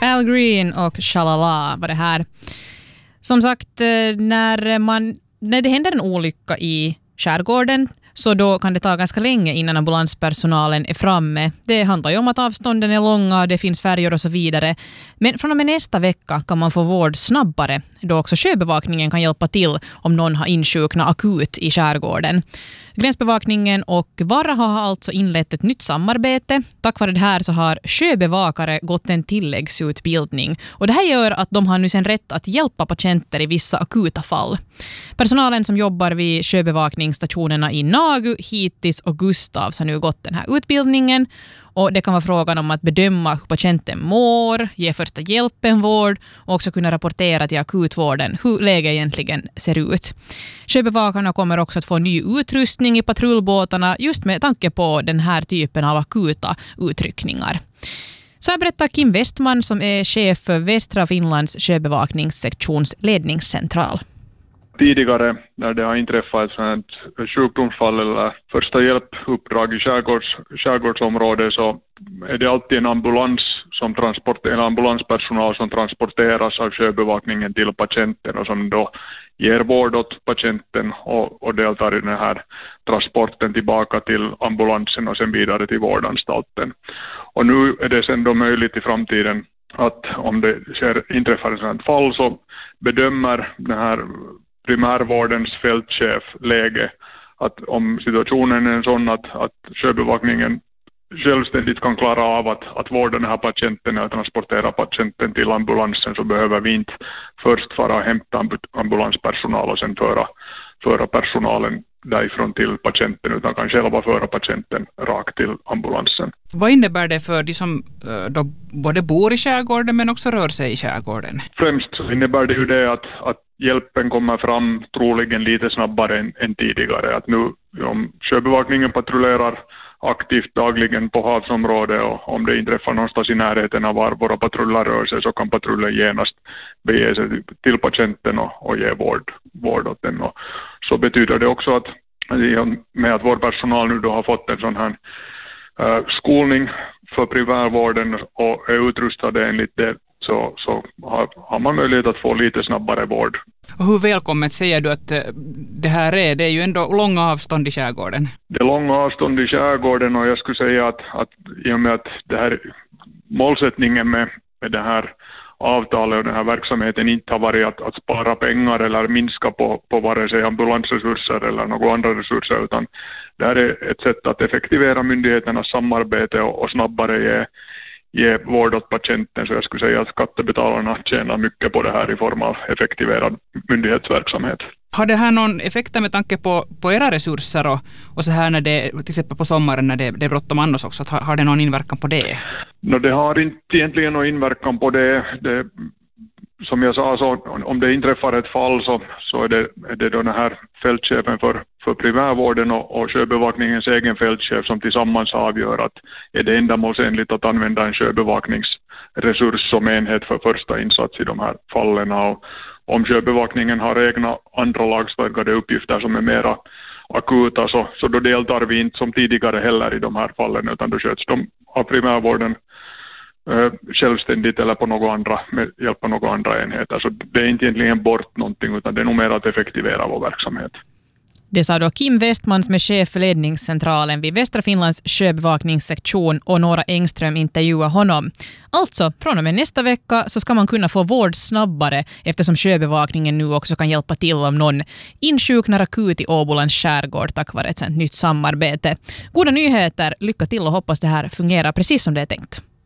Al Green och Shalala var det här. Som sagt, när det händer en olycka i skärgården så då kan det ta ganska länge innan ambulanspersonalen är framme. Det handlar ju om att avstånden är långa, det finns färjor och så vidare. Men från och med nästa vecka kan man få vård snabbare, då också sjöbevakningen kan hjälpa till om någon har insjuknat akut i skärgården. Gränsbevakningen och Varra har alltså inlett ett nytt samarbete. Tack vare det här så har sjöbevakare gått en tilläggsutbildning. Och det här gör att de har nu sen rätt att hjälpa patienter i vissa akuta fall. Personalen som jobbar vid sjöbevakningsstationerna i Nagu, Hitis och Gustavs har nu gått den här utbildningen. Och det kan vara frågan om att bedöma hur patienten mår, ge första hjälpen vård och också kunna rapportera till akutvården hur läget egentligen ser ut. Sjöbevakarna kommer också att få ny utrustning i patrullbåtarna just med tanke på den här typen av akuta utryckningar. Så här berättar Kim Westman som är chef för Västra Finlands sjöbevakningssektions ledningscentral. Tidigare när det har inträffat ett sjukdomsfall eller första hjälpuppdrag i skärgårdsområdet så är det alltid en ambulanspersonal som transporteras av sjöbevakningen till patienten och som då ger vård åt patienten och deltar i den här transporten tillbaka till ambulansen och sen vidare till vårdanstalten. Och nu är det sen då möjligt i framtiden att om det inträffar ett sådant fall så bedömer den här primärvårdens fältchef läge att om situationen är sån att sjöbevakningen självständigt kan klara av att vårda den här patienten och transportera patienten till ambulansen så behöver vi inte först fara och hämta ambulanspersonal och sen föra personalen därifrån till patienten utan kan själva föra patienten rakt till ambulansen. Vad innebär det för de som då både bor i skärgården men också rör sig i skärgården? Främst så innebär det ju det att hjälpen kommer fram troligen lite snabbare än tidigare. Att nu om sjöbevakningen patrullerar aktivt dagligen på havsområdet och om det inträffar någonstans i närheten av var våra patruller rör sig så kan patrullen genast bege sig till patienten och ge vård åt den. Och så betyder det också att med att vår personal nu då har fått en sån här skolning för primärvården och är utrustade enligt det så har man möjlighet att få lite snabbare vård. Och hur välkommet säger du att det här är? Det är ju ändå långa avstånd i skärgården. Det är långa avstånd i skärgården och jag skulle säga att i och med att det här målsättningen med det här avtalet och den här verksamheten inte har varit att spara pengar eller minska på vare sig ambulansresurser eller några andra resurser utan det här är ett sätt att effektivera myndigheternas samarbete och snabbare ge vård åt patienten så jag skulle säga att skattebetalarna tjänar mycket på det här i form av effektiverad myndighetsverksamhet. Har det här någon effekt med tanke på era resurser och så här när det till exempel på sommaren när det är bråttom annars också? Har det någon inverkan på det? Det har inte egentligen någon inverkan på det. Som jag sa, så om det inträffar ett fall så är det då den här fältchefen för primärvården och sjöbevakningens egen fältchef som tillsammans avgör att är det ändamålsenligt att använda en sjöbevakningsresurs som enhet för första insats i de här fallen. Och om sjöbevakningen har egna andra lagstadgade uppgifter som är mera akuta så då deltar vi inte som tidigare heller i de här fallen utan då sköts de av primärvården självständigt eller på några andra, med hjälp av några andra enheter. Så det är inte egentligen bort någonting utan det är nog mer att effektivera vår verksamhet. Det sa då Kim Westman som är chef för ledningscentralen vid Västra Finlands sjöbevakningssektion och Nora Engström intervjuar honom. Alltså, från och med nästa vecka så ska man kunna få vård snabbare eftersom sjöbevakningen nu också kan hjälpa till om någon insjuknar akut i Åbolands skärgård tack vare ett sånt nytt samarbete. Goda nyheter, lycka till och hoppas det här fungerar precis som det är tänkt.